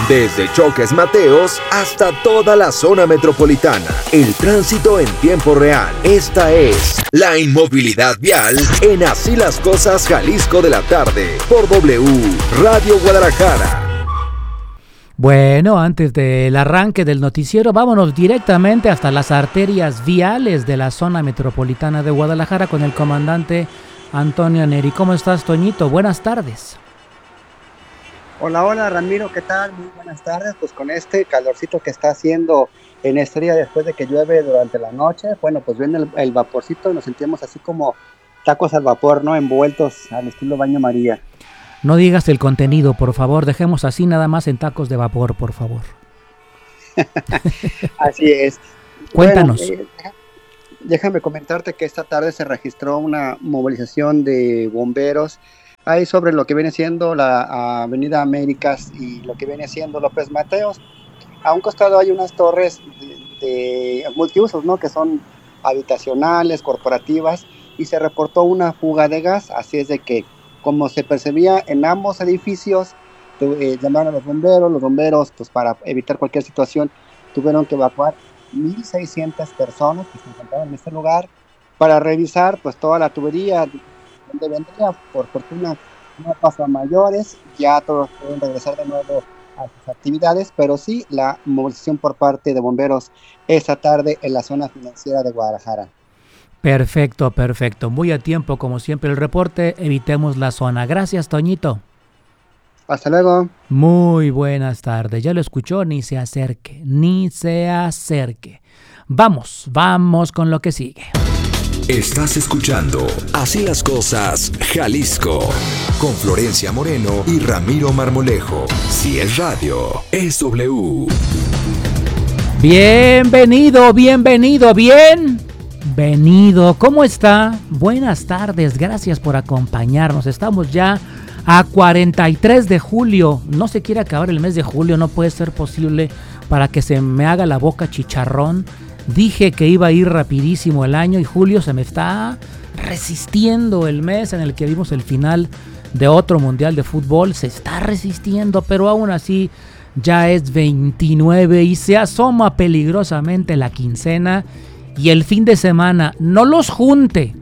Desde Choques Mateos hasta toda la zona metropolitana. El tránsito en tiempo real. Esta es la inmovilidad vial en Así las Cosas Jalisco de la tarde por W Radio Guadalajara. Bueno, antes del arranque del noticiero, vámonos directamente hasta las arterias viales de la zona metropolitana de Guadalajara con el comandante Antonio Neri. ¿Cómo estás, Toñito? Buenas tardes. Hola Ramiro, ¿qué tal? Muy buenas tardes. Pues con este calorcito que está haciendo en este día después de que llueve durante la noche, bueno, pues viene el vaporcito y nos sentimos así como tacos al vapor, ¿no? Envueltos al estilo baño María. No digas el contenido, por favor, dejemos así nada más en tacos de vapor, por favor. Así es. Cuéntanos. Bueno, déjame comentarte que esta tarde se registró una movilización de bomberos ahí sobre lo que viene siendo la Avenida Américas y lo que viene siendo López Mateos. A un costado hay unas torres de multiusos, ¿no? Que son habitacionales, corporativas, y se reportó una fuga de gas, así es de que como se percibía en ambos edificios, llamaron a los bomberos pues para evitar cualquier situación, tuvieron que evacuar 1,600 personas que se encontraban en este lugar para revisar pues toda la tubería donde vendría. Por fortuna no pasó a mayores, ya todos pueden regresar de nuevo a sus actividades, pero sí la movilización por parte de bomberos esta tarde en la zona financiera de Guadalajara. Perfecto. Muy a tiempo, como siempre, el reporte. Evitemos la zona. Gracias, Toñito. Hasta luego. Muy buenas tardes. Ya lo escuchó, ni se acerque. Vamos con lo que sigue. Estás escuchando Así las Cosas Jalisco con Florencia Moreno y Ramiro Marmolejo. Si es radio, es W. Bienvenido. ¿Cómo está? Buenas tardes, gracias por acompañarnos. Estamos ya a 43 de julio. No se quiere acabar el mes de julio, no puede ser posible para que se me haga la boca chicharrón. Dije que iba a ir rapidísimo el año y julio se me está resistiendo. El mes en el que vimos el final de otro mundial de fútbol se está resistiendo, pero aún así ya es 29 y se asoma peligrosamente la quincena y el fin de semana. No los junte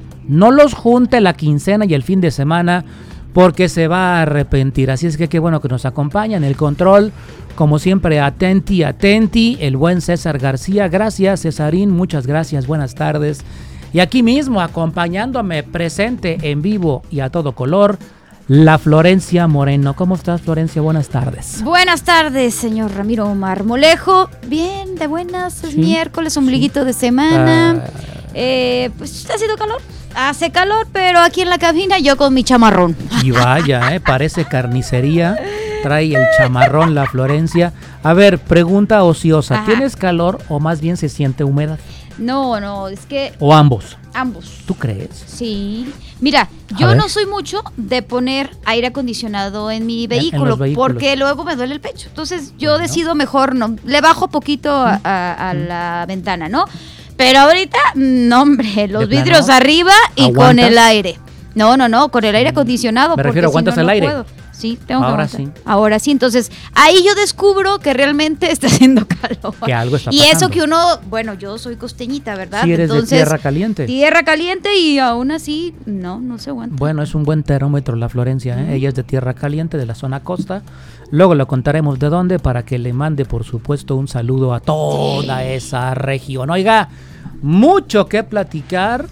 la quincena y el fin de semana, porque se va a arrepentir. Así es que qué bueno que nos acompañan. El control, como siempre, atenti, el buen César García. Gracias, Cesarín, muchas gracias, buenas tardes. Y aquí mismo, acompañándome, presente en vivo y a todo color, la Florencia Moreno. ¿Cómo estás, Florencia? Buenas tardes. Buenas tardes, señor Ramiro Marmolejo. Bien, de buenas, es miércoles, ombliguito de semana. Pues está haciendo calor. Hace calor, pero aquí en la cabina yo con mi chamarrón. Y vaya, parece carnicería. Trae el chamarrón la Florencia. A ver, pregunta ociosa. Ajá. ¿Tienes calor o más bien se siente humedad? No, es que... ¿O ambos? Ambos. ¿Tú crees? Sí. Mira, yo no soy mucho de poner aire acondicionado en mi vehículo, en los vehículos, porque luego me duele el pecho. Entonces yo decido mejor, no, le bajo poquito a la ventana, ¿no? Pero ahorita, no hombre, los vidrios arriba y ¿aguantas? Con el aire. No, con el aire acondicionado. Me refiero, ¿aguantas el aire? Puedo. Sí, tengo que ahora aguantar. Ahora sí, entonces ahí yo descubro que realmente está haciendo calor. Que algo está pasando. Y eso que uno, bueno, yo soy costeñita, ¿verdad? Sí, eres entonces, de tierra caliente. Tierra caliente y aún así no se aguanta. Bueno, es un buen termómetro la Florencia, ¿eh? Ella es de tierra caliente, de la zona costa. Luego le contaremos de dónde para que le mande, por supuesto, un saludo a toda esa región. Oiga, mucho que platicar.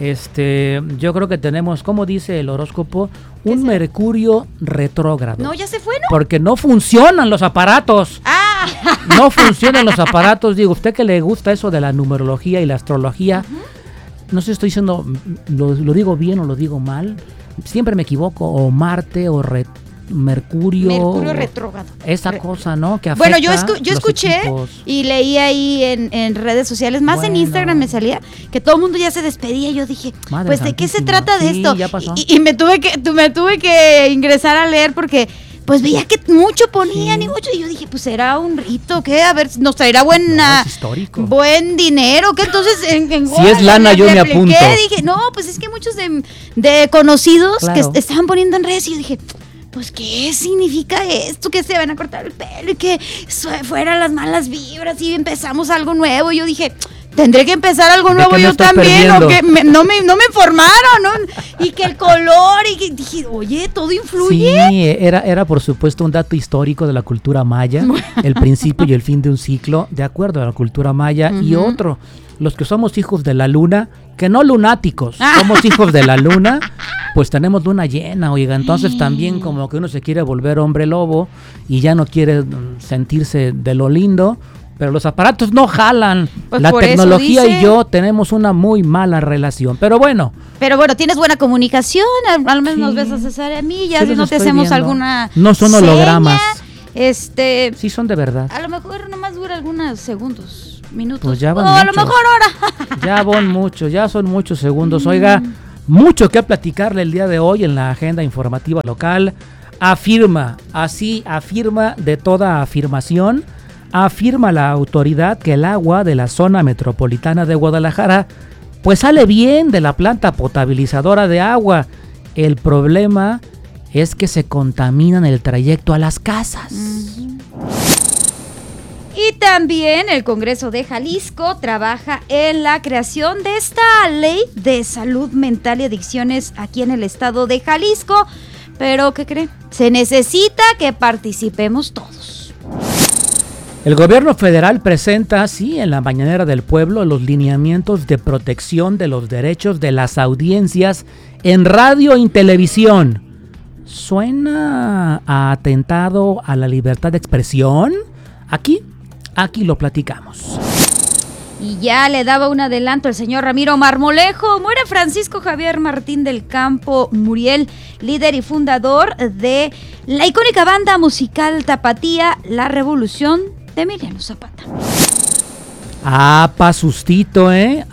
Yo creo que tenemos, como dice el horóscopo, un Mercurio retrógrado. No, ya se fue, ¿no? Porque no funcionan los aparatos. ¡Ah! No funcionan los aparatos. Digo, usted que le gusta eso de la numerología y la astrología, no sé si estoy diciendo, lo digo bien o lo digo mal. Siempre me equivoco, o Marte o Mercurio retrógrado. Esa cosa, ¿no? Que afecta. Bueno, yo escuché equipos. Y leí ahí en redes sociales, más en Instagram me salía, que todo el mundo ya se despedía. Y yo dije, Madre pues ¿de qué se trata de esto? Ya pasó. Y me tuve que ingresar a leer porque pues veía que mucho ponían y mucho. Y yo dije, pues será un rito, ¿qué? A ver, nos traerá buen dinero, ¿qué? Entonces, si es lana, yo me apunto. Dije, no, pues es que muchos de conocidos que estaban poniendo en redes y yo dije, pues, ¿qué significa esto? Que se van a cortar el pelo y que fueran las malas vibras y empezamos algo nuevo. Yo dije, tendré que empezar algo nuevo yo también, o que no me informaron, ¿no? Y que el color, y que dije, oye, todo influye. Sí, era por supuesto un dato histórico de la cultura maya, el principio y el fin de un ciclo, de acuerdo a la cultura maya. Y otro, los que somos hijos de la luna, que no lunáticos, somos hijos de la luna, pues tenemos luna llena, oiga, entonces también como que uno se quiere volver hombre lobo y ya no quiere sentirse de lo lindo, pero los aparatos no jalan. Pues la tecnología y yo tenemos una muy mala relación, pero bueno. Pero bueno, tienes buena comunicación, al menos nos ves a César y a mí, ya si no te hacemos viendo alguna no son hologramas. Sí son de verdad. A lo mejor nomás dura algunos segundos, minutos. Pues ya van a lo mejor hora. Ya son muchos segundos. Oiga, mucho que platicarle el día de hoy en la agenda informativa local. Afirma de toda afirmación, afirma la autoridad que el agua de la zona metropolitana de Guadalajara pues sale bien de la planta potabilizadora de agua. El problema es que se contaminan el trayecto a las casas. Y también el Congreso de Jalisco trabaja en la creación de esta ley de salud mental y adicciones aquí en el estado de Jalisco. Pero, ¿qué creen? Se necesita que participemos todos. El gobierno federal presenta, en la Mañanera del Pueblo, los lineamientos de protección de los derechos de las audiencias en radio y televisión. ¿Suena a atentado a la libertad de expresión? Aquí lo platicamos. Y ya le daba un adelanto el señor Ramiro Marmolejo. Muere Francisco Javier Martín del Campo Muriel, líder y fundador de la icónica banda musical tapatía La Revolución de Emiliano Zapata. Apa sustito,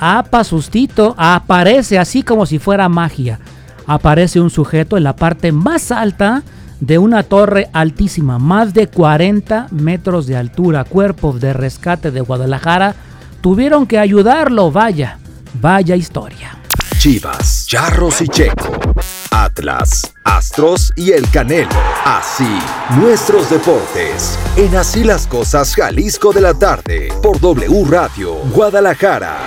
aparece así como si fuera magia. Aparece un sujeto en la parte más alta de una torre altísima, más de 40 metros de altura. Cuerpos de rescate de Guadalajara tuvieron que ayudarlo. Vaya historia. Chivas, Charros y Checo, Atlas, Astros y el Canelo. Así, nuestros deportes. En Así las Cosas Jalisco de la tarde, por W Radio, Guadalajara.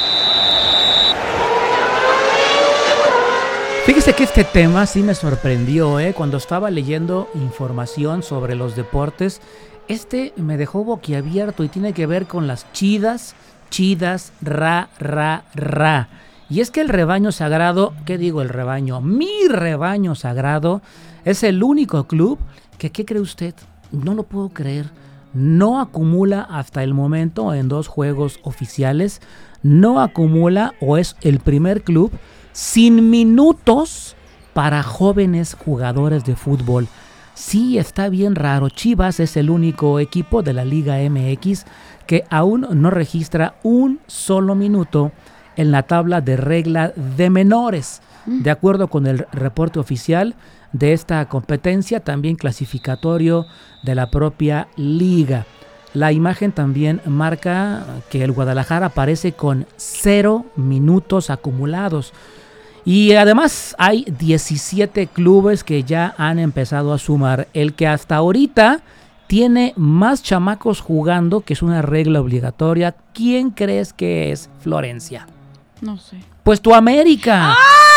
Fíjese que este tema sí me sorprendió, cuando estaba leyendo información sobre los deportes. Me dejó boquiabierto y tiene que ver con las chidas, ra. Y es que el rebaño sagrado, mi rebaño sagrado, es el único club que, ¿qué cree usted? No lo puedo creer. No acumula hasta el momento en 2 juegos oficiales, no acumula o es el primer club sin minutos para jóvenes jugadores de fútbol. Sí, está bien raro. Chivas es el único equipo de la Liga MX que aún no registra un solo minuto en la tabla de regla de menores. De acuerdo con el reporte oficial de esta competencia, también clasificatorio de la propia liga. La imagen también marca que el Guadalajara aparece con 0 minutos acumulados. Y además hay 17 clubes que ya han empezado a sumar. El que hasta ahorita tiene más chamacos jugando, que es una regla obligatoria. ¿Quién crees que es, Florencia? No sé. Pues tu América.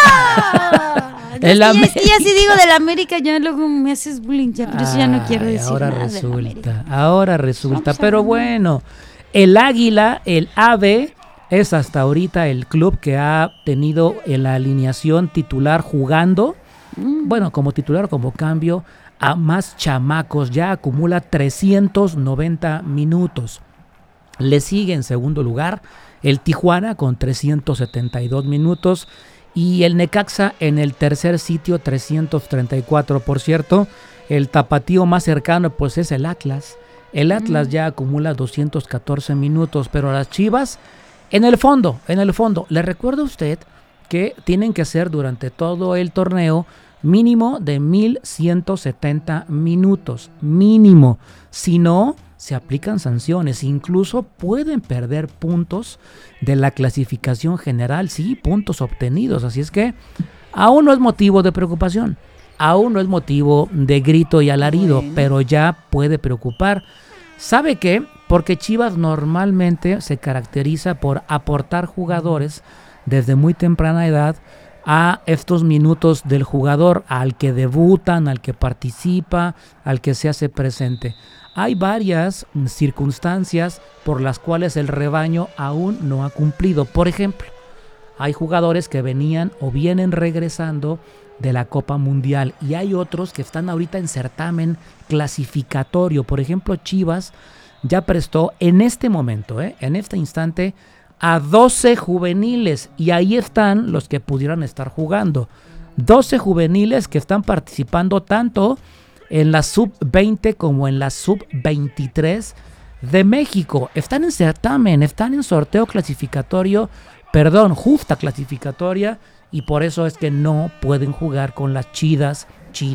Es que ya si digo del América, ya luego me haces bullying, ya, pero eso ya no quiero decir Ahora resulta. Pero bueno, el Águila, el AVE, es hasta ahorita el club que ha tenido en la alineación titular jugando, como titular o como cambio, a más chamacos. Ya acumula 390 minutos. Le sigue en segundo lugar el Tijuana con 372 minutos y el Necaxa en el tercer sitio, 334. Por cierto, el tapatío más cercano pues es el Atlas. El Atlas ya acumula 214 minutos, pero las Chivas en el fondo, le recuerdo a usted que tienen que hacer durante todo el torneo mínimo de 1,170 minutos, mínimo. Si no, se aplican sanciones, incluso pueden perder puntos de la clasificación general, puntos obtenidos. Así es que aún no es motivo de preocupación. aún no es motivo de grito y alarido, pero ya puede preocupar. ¿Sabe qué? Porque Chivas normalmente se caracteriza por aportar jugadores desde muy temprana edad a estos minutos del jugador, al que debutan, al que participa, al que se hace presente. Hay varias circunstancias por las cuales el rebaño aún no ha cumplido. Por ejemplo, hay jugadores que venían o vienen regresando de la Copa Mundial y hay otros que están ahorita en certamen clasificatorio. Por ejemplo, Chivas ya prestó en este momento, en este instante, a 12 juveniles y ahí están los que pudieran estar jugando. 12 juveniles que están participando tanto en la sub-20 como en la sub-23 de México. Están en certamen, están en sorteo clasificatorio, justa clasificatoria, y por eso es que no pueden jugar con las chidas,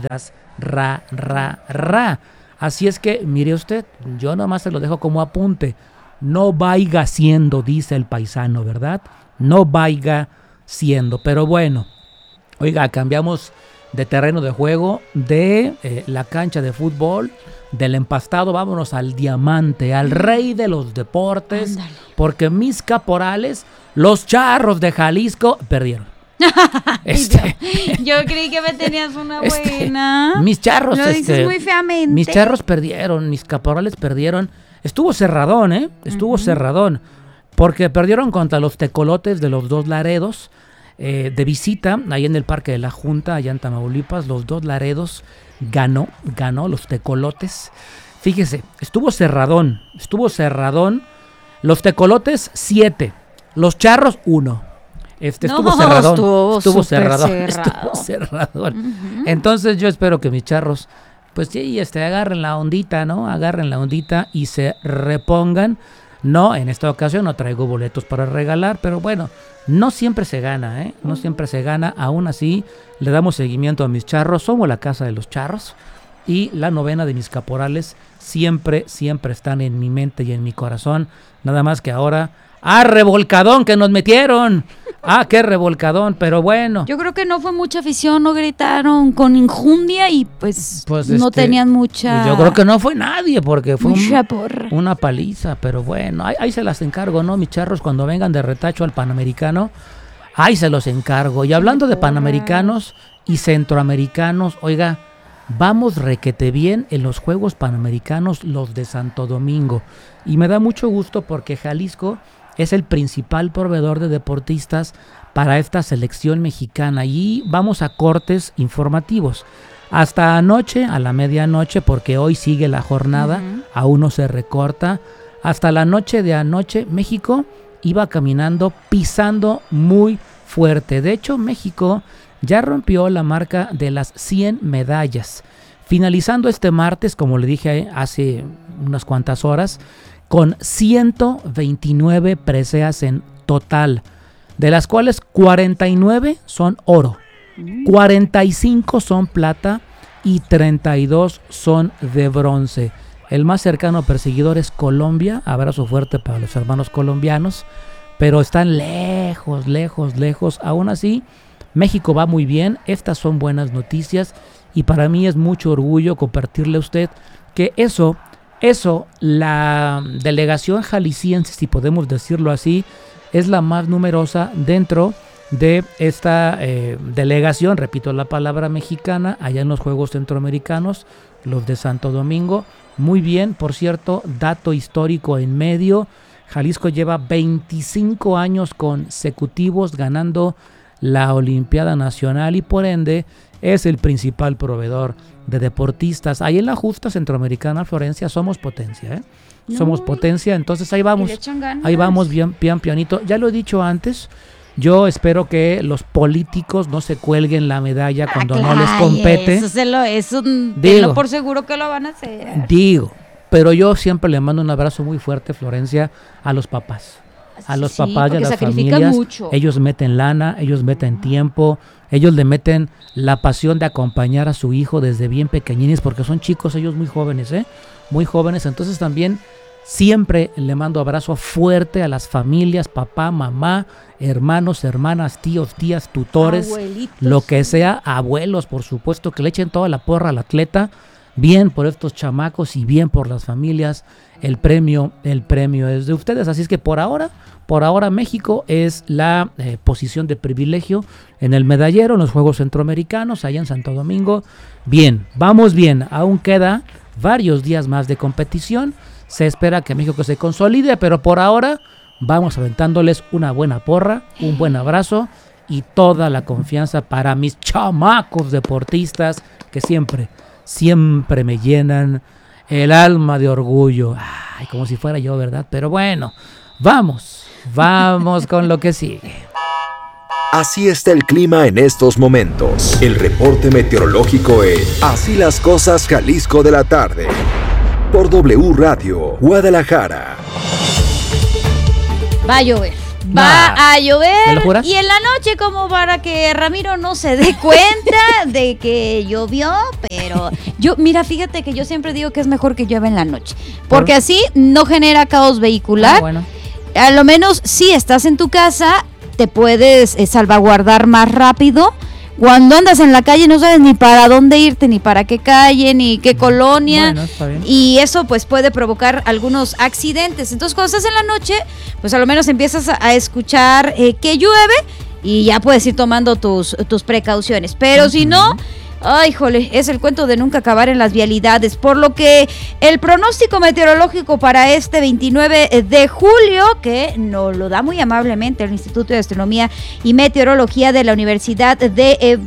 ra. Así es que, mire usted, yo nomás se lo dejo como apunte. No vaya siendo, dice el paisano, ¿verdad? No vaya siendo. Pero bueno, oiga, cambiamos de terreno de juego, de la cancha de fútbol, del empastado, vámonos al diamante, al rey de los deportes. Ándale. Porque mis caporales, los Charros de Jalisco, perdieron. Yo creí que me tenías una buena. Mis Charros, lo dices muy feamente. Mis Charros perdieron, mis caporales perdieron. Estuvo cerradón, estuvo cerradón, porque perdieron contra los Tecolotes de los Dos Laredos, de visita, ahí en el Parque de la Junta, allá en Tamaulipas. Los Dos Laredos ganó los Tecolotes. Fíjese, estuvo cerradón. Los Tecolotes 7, los Charros 1. Estuvo cerradón. Entonces yo espero que mis Charros, pues sí, agarren la ondita, ¿no? Agarren la ondita y se repongan. No, en esta ocasión no traigo boletos para regalar, pero bueno, no siempre se gana, No siempre se gana. Aún así, le damos seguimiento a mis Charros. Somos la casa de los Charros. Y la novena de mis caporales siempre están en mi mente y en mi corazón. Nada más que ahora, revolcadón que nos metieron. Qué revolcadón, pero bueno. Yo creo que no fue mucha afición, no gritaron con injundia y pues no tenían mucha. Yo creo que no fue nadie porque fue porra. Una paliza, pero bueno, ahí se las encargo, ¿no? Mis Charros, cuando vengan de retacho al Panamericano, ahí se los encargo. Y hablando de Panamericanos y Centroamericanos, oiga, vamos requete bien en los Juegos Panamericanos, los de Santo Domingo. Y me da mucho gusto porque Jalisco es el principal proveedor de deportistas para esta selección mexicana. Y vamos a cortes informativos. Hasta anoche, a la medianoche, porque hoy sigue la jornada, aún no se recorta. Hasta la noche de anoche, México iba caminando, pisando muy fuerte. De hecho, México ya rompió la marca de las 100 medallas. Finalizando este martes, como le dije hace unas cuantas horas, con 129 preseas en total, de las cuales 49 son oro, 45 son plata y 32 son de bronce. El más cercano perseguidor es Colombia. Abrazo fuerte para los hermanos colombianos, pero están lejos. Aún así, México va muy bien. Estas son buenas noticias y para mí es mucho orgullo compartirle a usted que eso, la delegación jalisciense, si podemos decirlo así, es la más numerosa dentro de esta delegación, repito la palabra, mexicana, allá en los Juegos Centroamericanos, los de Santo Domingo. Muy bien, por cierto, dato histórico en medio, Jalisco lleva 25 años consecutivos ganando la Olimpiada Nacional y por ende es el principal proveedor de deportistas. Ahí en la justa centroamericana, Florencia, somos potencia, somos potencia, entonces ahí vamos bien pianito. Ya lo he dicho antes, yo espero que los políticos no se cuelguen la medalla cuando no les compete. Tenlo por seguro que lo van a hacer. Pero yo siempre le mando un abrazo muy fuerte, Florencia, a los papás. A los papás y a las familias, mucho. Ellos meten lana, ellos meten tiempo, ellos le meten la pasión de acompañar a su hijo desde bien pequeñines, porque son chicos, ellos muy jóvenes, entonces también Siempre le mando abrazo fuerte a las familias, papá, mamá, hermanos, hermanas, tíos, tías, tutores, abuelitos, lo que sea, abuelos, por supuesto, que le echen toda la porra al atleta. Bien por estos chamacos y bien por las familias. El premio es de ustedes. Así es que por ahora México es la posición de privilegio en el medallero, en los Juegos Centroamericanos, allá en Santo Domingo. Bien, vamos bien. Aún queda varios días más de competición. Se espera que México se consolide, pero por ahora vamos aventándoles una buena porra, un buen abrazo y toda la confianza para mis chamacos deportistas que siempre me llenan el alma de orgullo. Ay, como si fuera yo, ¿verdad? Pero bueno, vamos con lo que sigue. Así está el clima en estos momentos. El reporte meteorológico en Así las Cosas Jalisco de la tarde. Por W Radio, Guadalajara. Va a llover. Va a llover. ¿Me lo juras? Y en la noche, como para que Ramiro no se dé cuenta de que llovió, pero mira, fíjate que yo siempre digo que es mejor que llueva en la noche, porque así no genera caos vehicular. Bueno. A lo menos si estás en tu casa, te puedes salvaguardar más rápido. Cuando andas en la calle no sabes ni para dónde irte, ni para qué calle, ni qué colonia. Bueno, está bien. Y eso pues puede provocar algunos accidentes. Entonces cuando estás en la noche, pues a lo menos empiezas a escuchar que llueve y ya puedes ir tomando tus precauciones. Pero si no, ay, jole, es el cuento de nunca acabar en las vialidades. Por lo que el pronóstico meteorológico para este 29 de julio, que nos lo da muy amablemente el Instituto de Astronomía y Meteorología de la Universidad de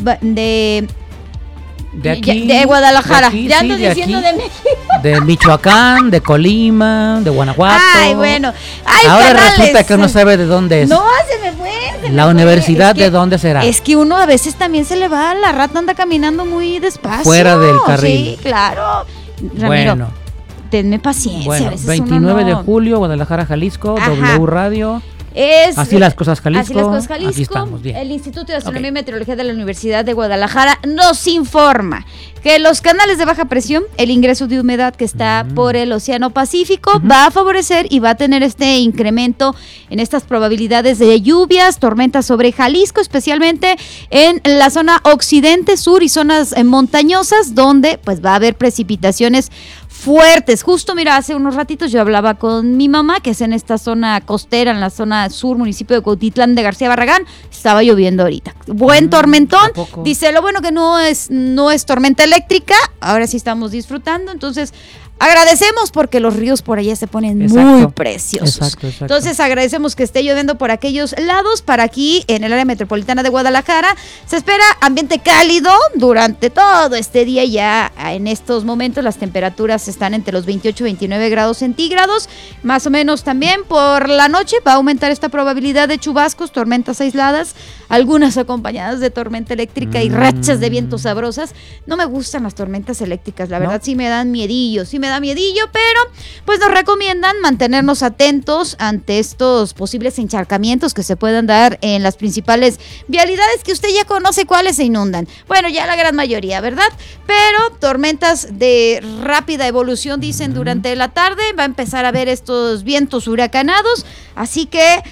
Guadalajara. De aquí, ya ando sí, diciendo aquí, de México. De Michoacán, de Colima, de Guanajuato. Ay, bueno. Ay, ahora canales. resulta que no sabe de dónde es. No, se me fue. La universidad, ¿de dónde será? Es que uno a veces también se le va, la rata anda caminando muy despacio. Fuera del carril. Sí, claro. Ramiro, Bueno, tenme paciencia. A bueno, veces 29 uno de no. julio, Guadalajara, Jalisco, Ajá. W Radio. Así las cosas, Jalisco. Así las cosas, Jalisco. Aquí estamos, bien. El Instituto de Astronomía Ok. y Meteorología de la Universidad de Guadalajara nos informa que los canales de baja presión, el ingreso de humedad que está por el Océano Pacífico, va a favorecer y va a tener este incremento en estas probabilidades de lluvias, tormentas sobre Jalisco, especialmente en la zona occidente, sur y zonas montañosas, donde pues va a haber precipitaciones fuertes. Justo, mira, hace unos ratitos yo hablaba con mi mamá, que es en esta zona costera, en la zona sur, municipio de Cuautitlán de García Barragán. Estaba lloviendo ahorita. Buen tormentón. ¿a poco? Dice, lo bueno que no es tormenta eléctrica. Ahora sí estamos disfrutando. Entonces, agradecemos porque los ríos por allá se ponen muy preciosos. Exacto. Entonces agradecemos que esté lloviendo por aquellos lados. Para aquí, en el área metropolitana de Guadalajara, se espera ambiente cálido durante todo este día. Ya en estos momentos las temperaturas están entre los 28 y 29 grados centígrados. Más o menos también por la noche va a aumentar esta probabilidad de chubascos, tormentas aisladas, algunas acompañadas de tormenta eléctrica y rachas de viento sabrosas. No me gustan las tormentas eléctricas, la verdad. Sí me dan miedillo, pero pues nos recomiendan mantenernos atentos ante estos posibles encharcamientos que se puedan dar en las principales vialidades que usted ya conoce cuáles se inundan. Bueno, ya la gran mayoría, ¿verdad? Pero tormentas de rápida evolución, dicen, durante la tarde va a empezar a haber estos vientos huracanados, así que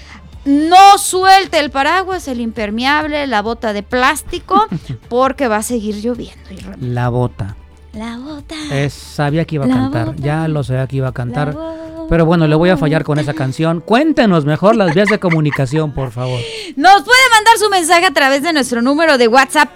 no suelte el paraguas, el impermeable, la bota de plástico, porque va a seguir lloviendo. La bota. La bota. Sabía que iba a La cantar, bota. ya lo sabía que iba a cantar. La bota. Pero bueno, le voy a fallar con esa canción. Cuéntenos mejor las vías de comunicación, por favor. Nos puede mandar su mensaje a través de nuestro número de WhatsApp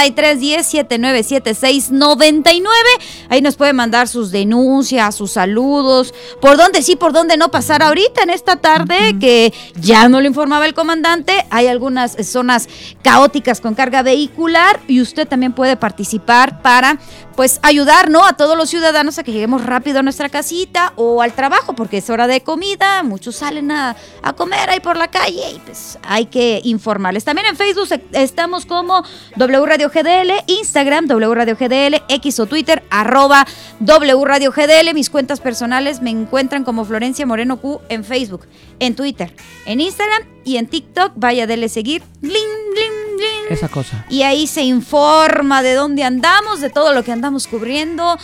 3310-797699. Ahí nos puede mandar sus denuncias, sus saludos, por dónde sí, por dónde no pasar ahorita en esta tarde, que ya no lo informaba el comandante. Hay algunas zonas caóticas con carga vehicular y usted también puede participar para pues ayudar, ¿no?, a todos los ciudadanos a que lleguemos rápido a nuestra casita o al trabajo, porque es hora de comida, muchos salen a comer ahí por la calle y pues hay que informarles. También en Facebook estamos como W Radio GDL, Instagram W Radio GDL, X o Twitter @W Radio GDL. Mis cuentas personales me encuentran como Florencia Moreno Q en Facebook, en Twitter, en Instagram y en TikTok. Vaya, dele seguir, bling, bling, bling. Esa cosa. Y ahí se informa de dónde andamos, de todo lo que andamos cubriendo,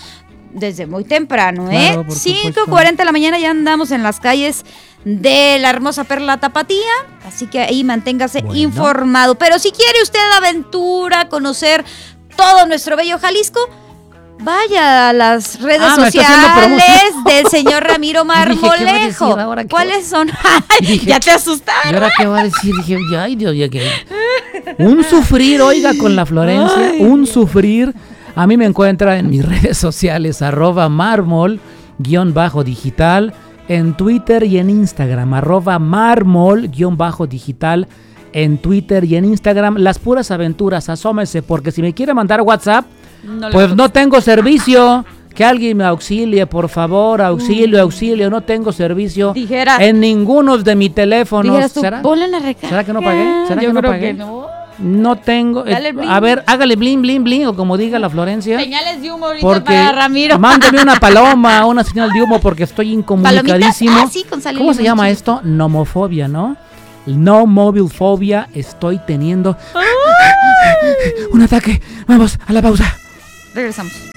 desde muy temprano, Claro, por 5:40 de la mañana ya andamos en las calles de la hermosa Perla Tapatía, así que ahí manténgase informado. Pero si quiere usted aventura, conocer todo nuestro bello Jalisco, vaya a las redes sociales del señor Ramiro Marmolejo. ¿Cuáles son? Dije, ya te asustaron. ¿Y ahora qué va a decir? Dije, ay Dios, ya que... Un sufrir, oiga, con la Florencia, un sufrir. A mí me encuentra en mis redes sociales, @marmol_digital, en Twitter y en Instagram, @marmol_digital, en Twitter y en Instagram. Las puras aventuras, asómese, porque si me quiere mandar WhatsApp, pues no tengo servicio. Que alguien me auxilie, por favor, auxilio, no tengo servicio en ninguno de mis teléfonos. ¿Será que no pagué? ¿Será que no pagué? No tengo. A ver, hágale bling, bling, bling, o como diga la Florencia. Señales de humo ahorita para Ramiro. Mándeme una paloma, una señal de humo, porque estoy incomunicadísimo. Sí, con ¿Cómo se llama esto? Nomofobia, ¿no? No móvil fobia estoy teniendo. Un ataque. Vamos a la pausa. Regresamos.